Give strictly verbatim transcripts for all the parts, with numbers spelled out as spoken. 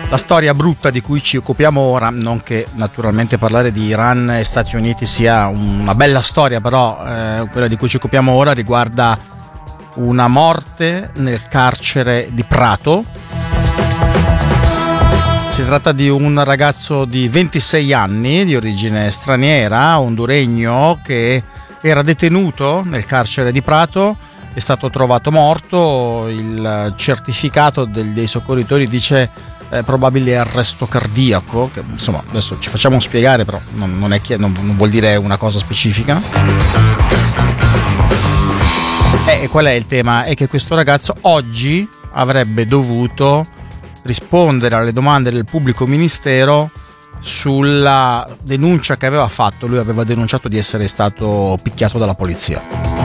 La storia brutta di cui ci occupiamo ora, non che naturalmente parlare di Iran e Stati Uniti sia una bella storia, però eh, quella di cui ci occupiamo ora riguarda una morte nel carcere di Prato. Si tratta di un ragazzo di ventisei anni, di origine straniera, honduregno, che era detenuto nel carcere di Prato, è stato trovato morto. Il certificato dei, dei soccorritori dice eh, probabile arresto cardiaco, che insomma adesso ci facciamo spiegare, però non, non, è, non, non vuol dire una cosa specifica. E qual è il tema? È che questo ragazzo oggi avrebbe dovuto rispondere alle domande del pubblico ministero sulla denuncia che aveva fatto. Lui aveva denunciato di essere stato picchiato dalla polizia.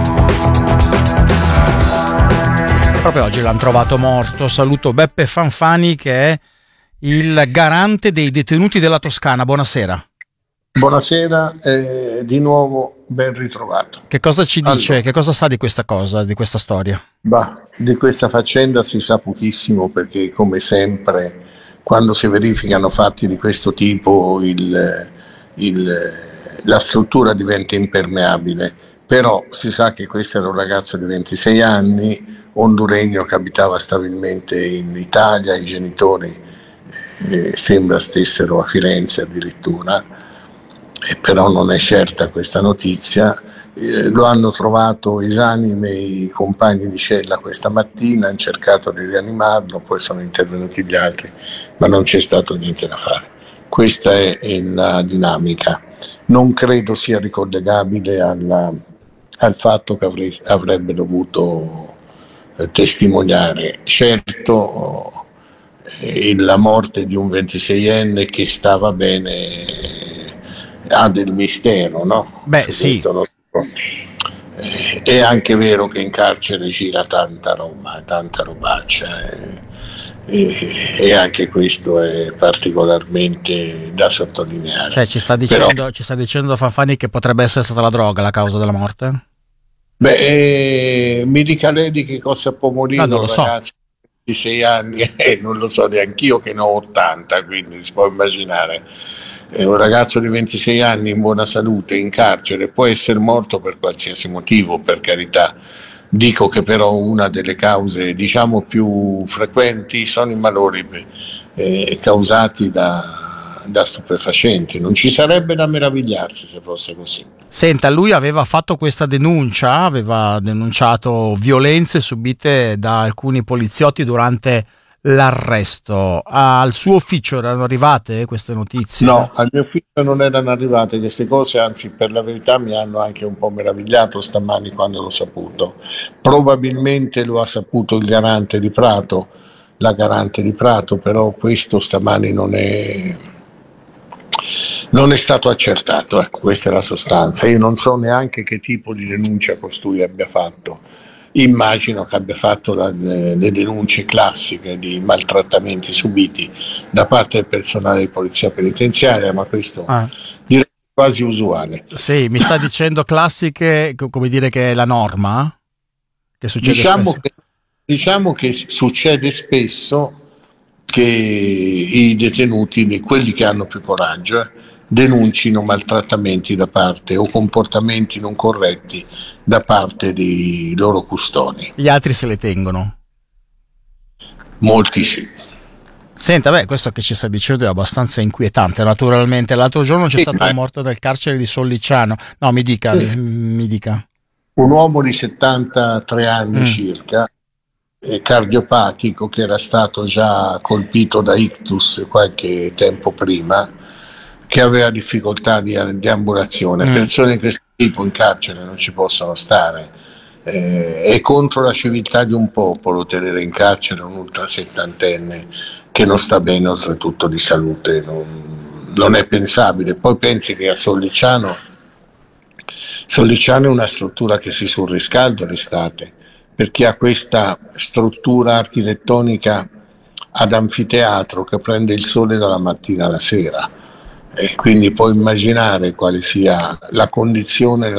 Proprio oggi l'hanno trovato morto. Saluto Beppe Fanfani, che è il garante dei detenuti della Toscana. Buonasera. Buonasera e di nuovo ben ritrovato. Che cosa ci dice? Allora, che cosa sa di questa cosa, di questa storia? Bah, di questa faccenda si sa pochissimo, perché come sempre quando si verificano fatti di questo tipo il, il, la struttura diventa impermeabile. Però si sa che questo era un ragazzo di ventisei anni, honduregno, che abitava stabilmente in Italia, i genitori eh, sembra stessero a Firenze addirittura, e però non è certa questa notizia. Eh, lo hanno trovato esanime i compagni di cella questa mattina, hanno cercato di rianimarlo, poi sono intervenuti gli altri, ma non c'è stato niente da fare. Questa è, è la dinamica. Non credo sia ricollegabile alla, al fatto che avre, avrebbe dovuto eh, testimoniare. Certo, eh, la morte di un ventiseienne che stava bene ha del mistero, no? Beh, sì. Non... Eh, è anche vero che in carcere gira tanta roba, tanta robaccia, eh, e, e anche questo è particolarmente da sottolineare. Cioè ci sta dicendo, Però, ci sta dicendo Fanfani che potrebbe essere stata la droga la causa della morte? Beh, eh, mi dica lei di che cosa può morire no, non lo un so. ragazzo di sei anni, eh, non lo so neanch'io, che ne ho ottanta, quindi si può immaginare. Eh, un ragazzo di ventisei anni in buona salute in carcere può essere morto per qualsiasi motivo, per carità. Dico che però una delle cause, diciamo, più frequenti sono i malori eh, causati da, da stupefacenti. Non ci sarebbe da meravigliarsi se fosse così. Senta, lui aveva fatto questa denuncia, aveva denunciato violenze subite da alcuni poliziotti durante l'arresto. Al suo ufficio erano arrivate queste notizie? No, al mio ufficio non erano arrivate queste cose, anzi per la verità mi hanno anche un po' meravigliato stamani quando l'ho saputo. Probabilmente lo ha saputo il garante di Prato, la garante di Prato, però questo stamani non è, non è stato accertato, ecco, questa è la sostanza. Io non so neanche che tipo di denuncia costui abbia fatto. Immagino che abbia fatto la, le, le denunce classiche di maltrattamenti subiti da parte del personale di polizia penitenziaria, ma questo ah. direi quasi usuale. Sì, mi sta dicendo classiche, come dire che è la norma? Che succede diciamo spesso? Che, diciamo che succede spesso che i detenuti, quelli che hanno più coraggio, eh, denuncino maltrattamenti da parte o comportamenti non corretti da parte dei loro custodi. Gli altri se le tengono? Molti sì. Senta, beh, questo che ci sta dicendo è abbastanza inquietante. Naturalmente l'altro giorno c'è sì, stato ma... un morto nel carcere di Sollicciano. No, mi dica, sì. mi dica. Un uomo di settantatré anni mm. circa, eh, cardiopatico, che era stato già colpito da ictus qualche tempo prima, che aveva difficoltà di deambulazione. Mm. Persone di questo tipo in carcere non ci possono stare. Eh, è contro la civiltà di un popolo tenere in carcere un ultrasettantenne che non sta bene, oltretutto di salute. Non, non è pensabile. Poi pensi che a Sollicciano Sollicciano è una struttura che si surriscalda d'estate, perché ha questa struttura architettonica ad anfiteatro che prende il sole dalla mattina alla sera. E quindi puoi immaginare quale sia la condizione